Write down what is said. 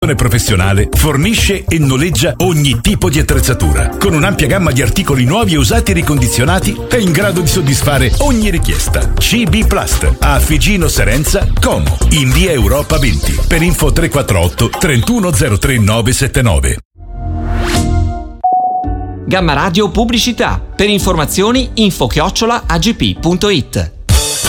Professionale fornisce e noleggia ogni tipo di attrezzatura con un'ampia gamma di articoli nuovi e usati ricondizionati è in grado di soddisfare ogni richiesta. CB Plast a Figino Serenza, Como, in via Europa 20. Per info 348 3103 979. Gamma Radio Pubblicità. Per informazioni info@agp.it.